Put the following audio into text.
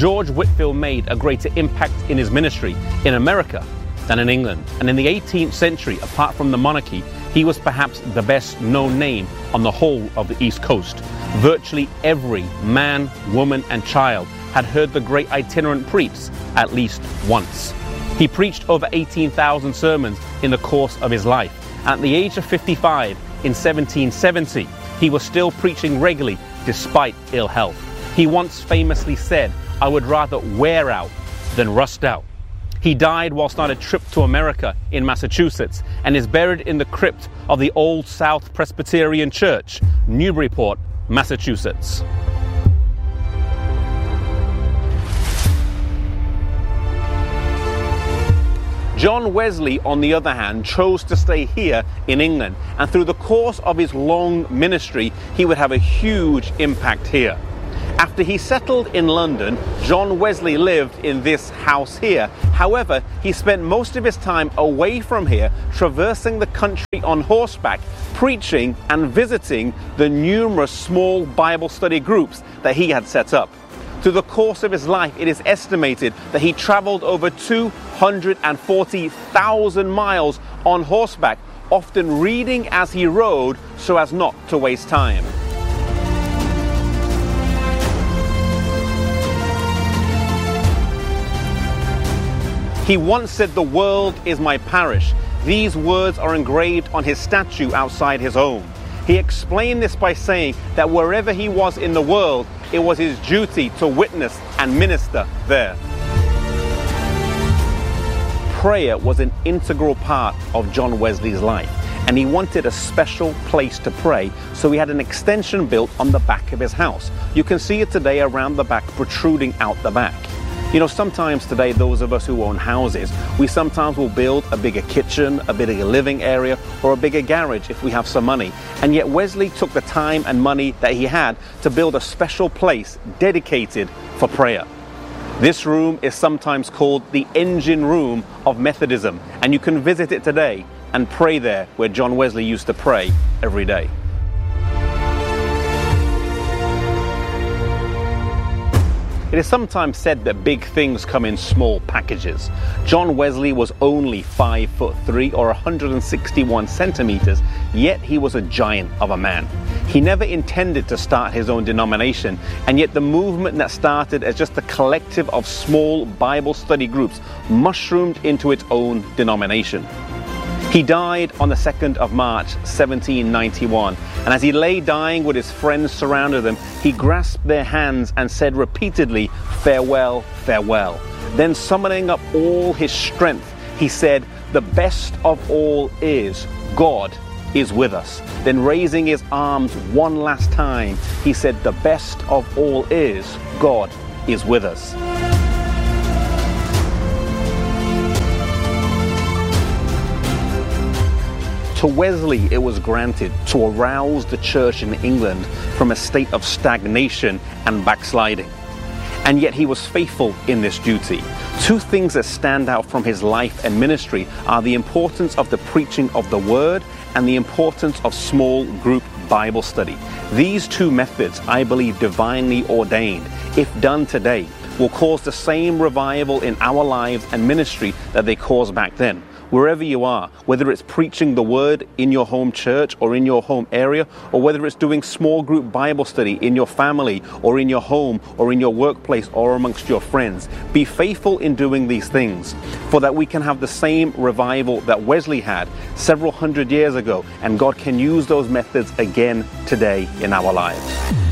George Whitefield made a greater impact in his ministry in America than in England. And in the 18th century, apart from the monarchy, he was perhaps the best known name on the whole of the East Coast. Virtually every man, woman, and child had heard the great itinerant preach at least once. He preached over 18,000 sermons in the course of his life. At the age of 55, in 1770, he was still preaching regularly despite ill health. He once famously said, "I would rather wear out than rust out." He died whilst on a trip to America in Massachusetts and is buried in the crypt of the Old South Presbyterian Church, Newburyport, Massachusetts. John Wesley, on the other hand, chose to stay here in England, and through the course of his long ministry, he would have a huge impact here. After he settled in London, John Wesley lived in this house here. However, he spent most of his time away from here, traversing the country on horseback, preaching and visiting the numerous small Bible study groups that he had set up. Through the course of his life, it is estimated that he traveled over 240,000 miles on horseback, often reading as he rode so as not to waste time. He once said, "The world is my parish." These words are engraved on his statue outside his home. He explained this by saying that wherever he was in the world, it was his duty to witness and minister there. Prayer was an integral part of John Wesley's life, and he wanted a special place to pray, so he had an extension built on the back of his house. You can see it today around the back, protruding out the back. You know, sometimes today, those of us who own houses, we sometimes will build a bigger kitchen, a bigger living area, or a bigger garage if we have some money. And yet Wesley took the time and money that he had to build a special place dedicated for prayer. This room is sometimes called the engine room of Methodism, and you can visit it today and pray there where John Wesley used to pray every day. It is sometimes said that big things come in small packages. John Wesley was only 5'3" or 161 centimeters, yet he was a giant of a man. He never intended to start his own denomination, and yet the movement that started as just a collective of small Bible study groups mushroomed into its own denomination. He died on the 2nd of March, 1791, and as he lay dying with his friends surrounded him, he grasped their hands and said repeatedly, "Farewell, farewell." Then summoning up all his strength, he said, "The best of all is God is with us." Then raising his arms one last time, he said, "The best of all is God is with us." To Wesley, it was granted to arouse the church in England from a state of stagnation and backsliding. And yet he was faithful in this duty. Two things that stand out from his life and ministry are the importance of the preaching of the word and the importance of small group Bible study. These two methods, I believe, divinely ordained, if done today, will cause the same revival in our lives and ministry that they caused back then. Wherever you are, whether it's preaching the word in your home church or in your home area, or whether it's doing small group Bible study in your family or in your home or in your workplace or amongst your friends, be faithful in doing these things, for that we can have the same revival that Wesley had several hundred years ago, and God can use those methods again today in our lives.